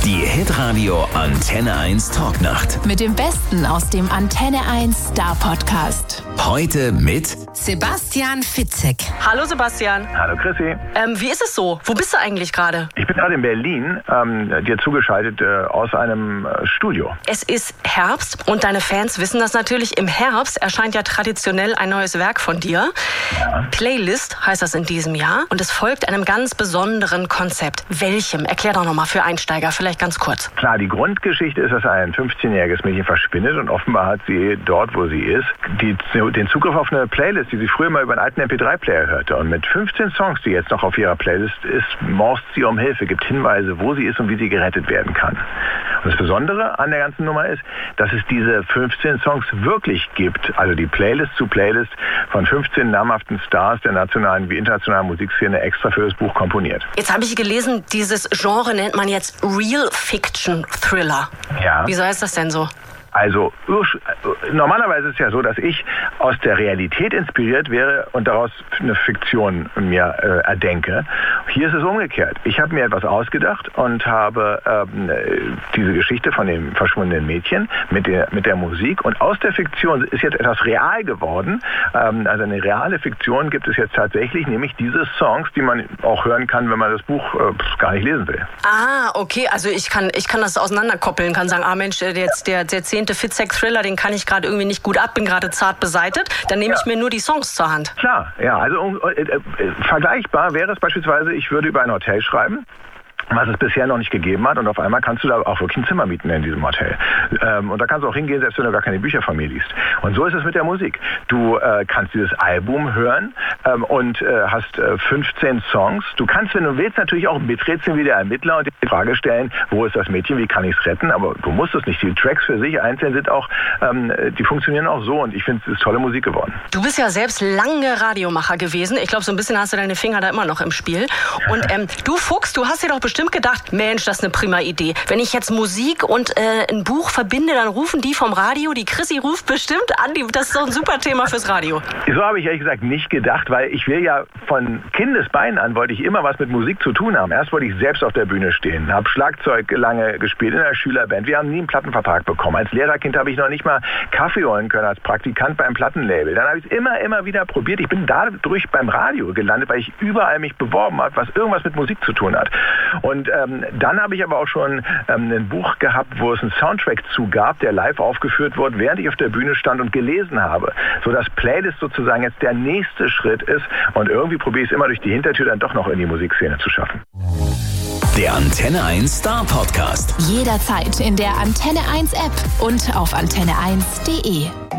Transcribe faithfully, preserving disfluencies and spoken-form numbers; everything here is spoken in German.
Die Hitradio Antenne eins Talknacht. Mit dem Besten aus dem Antenne eins Star Podcast. Heute mit Sebastian Fitzek. Hallo Sebastian. Hallo Chrissy. Ähm, wie ist es so? Wo bist du eigentlich gerade? Ich bin gerade in Berlin, ähm, dir zugeschaltet äh, aus einem äh, Studio. Es ist Herbst und deine Fans wissen das natürlich. Im Herbst erscheint ja traditionell ein neues Werk von dir. Ja. Playlist heißt das in diesem Jahr. Und es folgt einem ganz besonderen Konzept. Welchem? Erklär doch nochmal für Einsteiger, vielleicht ganz kurz. Klar, die Grundgeschichte ist, dass ein fünfzehnjähriges Mädchen verschwindet und offenbar hat sie dort, wo sie ist, die, den Zugriff auf eine Playlist, die sie früher mal über einen alten M P drei Player hörte. Und mit fünfzehn Songs, die jetzt noch auf ihrer Playlist ist, morst sie um Hilfe, gibt Hinweise, wo sie ist und wie sie gerettet werden kann. Und das Besondere an der ganzen Nummer ist, dass es diese fünfzehn Songs wirklich gibt, also die Playlist zu Playlist von fünfzehn namhaften Stars der nationalen wie internationalen Musikszene extra für das Buch komponiert. Jetzt habe ich gelesen, dieses Genre nennt man jetzt Real Fiction Thriller. Ja. Wieso heißt das denn so? Also normalerweise ist es ja so, dass ich aus der Realität inspiriert wäre und daraus eine Fiktion mir äh, erdenke. Hier ist es umgekehrt. Ich habe mir etwas ausgedacht und habe ähm, diese Geschichte von dem verschwundenen Mädchen mit der, mit der Musik, und aus der Fiktion ist jetzt etwas real geworden. Ähm, also eine reale Fiktion gibt es jetzt tatsächlich, nämlich diese Songs, die man auch hören kann, wenn man das Buch äh, gar nicht lesen will. Ah, okay. Also ich kann, ich kann das auseinanderkoppeln, kann sagen, ah Mensch, jetzt der, der zehnte Fitzek-Thriller, den kann ich gerade irgendwie nicht gut ab, bin gerade zart beseitet, dann nehme ja. ich mir nur die Songs zur Hand. Klar, ja, also äh, äh, vergleichbar wäre es beispielsweise, ich würde über ein Hotel schreiben, was es bisher noch nicht gegeben hat, und auf einmal kannst du da auch wirklich ein Zimmer mieten in diesem Hotel. Ähm, und da kannst du auch hingehen, selbst wenn du gar keine Bücher von mir liest. Und so ist es mit der Musik. Du äh, kannst dieses Album hören ähm, und äh, hast äh, fünfzehn Songs. Du kannst, wenn du willst, natürlich auch miträtseln wie der Ermittler und die Frage stellen, wo ist das Mädchen, wie kann ich es retten? Aber du musst es nicht. Die Tracks für sich einzeln sind auch, ähm, die funktionieren auch so, und ich finde, es ist tolle Musik geworden. Du bist ja selbst lange Radiomacher gewesen. Ich glaube, so ein bisschen hast du deine Finger da immer noch im Spiel. Und ähm, du Fuchs, du hast dir doch bestimmt gedacht, Mensch, das ist eine prima Idee. Wenn ich jetzt Musik und äh, ein Buch verbinde, dann rufen die vom Radio, die Chrissy ruft bestimmt an, die, das ist so ein super Thema fürs Radio. So habe ich ehrlich gesagt nicht gedacht, weil ich will ja von Kindesbeinen an, wollte ich immer was mit Musik zu tun haben. Erst wollte ich selbst auf der Bühne stehen, habe Schlagzeug lange gespielt in der Schülerband. Wir haben nie einen Plattenvertrag bekommen. Als Lehrerkind habe ich noch nicht mal Kaffee holen können als Praktikant beim Plattenlabel. Dann habe ich es immer, immer wieder probiert. Ich bin dadurch beim Radio gelandet, weil ich überall mich beworben habe, was irgendwas mit Musik zu tun hat. Und ähm, dann habe ich aber auch schon ähm, ein Buch gehabt, wo es einen Soundtrack zu gab, der live aufgeführt wurde, während ich auf der Bühne stand und gelesen habe. So dass Playlist sozusagen jetzt der nächste Schritt ist, und irgendwie probiere ich es immer durch die Hintertür dann doch noch in die Musikszene zu schaffen. Der Antenne eins Star Podcast. Jederzeit in der Antenne eins App und auf antenne eins punkt de.